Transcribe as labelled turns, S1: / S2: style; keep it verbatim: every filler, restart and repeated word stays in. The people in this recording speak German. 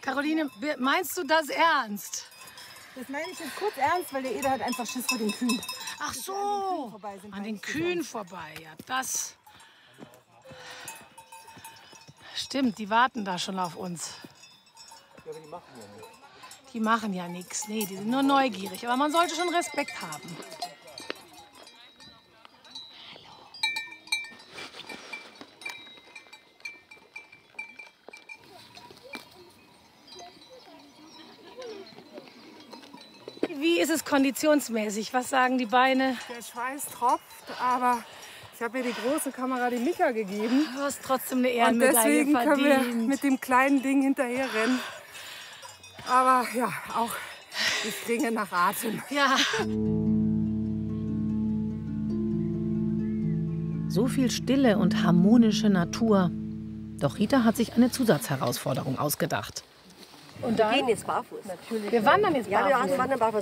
S1: Caroline, meinst du das ernst?
S2: Das meine ich jetzt kurz ernst, weil der Eder hat einfach Schiss vor den Kühen.
S1: Ach so, an den Kühen vorbei. Ja, das stimmt, die warten da schon auf uns.
S3: Ja, aber die machen ja nichts.
S1: Die machen ja nichts. Nee, die sind nur neugierig. Aber man sollte schon Respekt haben. Wie ist es konditionsmäßig? Was sagen die Beine?
S2: Der Schweiß tropft, aber ich habe mir die große Kamera die Micha gegeben.
S1: Du hast trotzdem eine
S2: Und
S1: Ehrenmedaille
S2: deswegen können wir
S1: verdient.
S2: mit dem kleinen Ding hinterher rennen. Aber ja, auch ich ringe nach Atem.
S1: Ja.
S4: So viel Stille und harmonische Natur. Doch Rita hat sich eine Zusatzherausforderung ausgedacht.
S1: Und dann?
S5: Wir gehen jetzt barfuß.
S1: Wir wandern jetzt
S5: Ja, wir
S1: barfuß.
S5: wandern barfuß.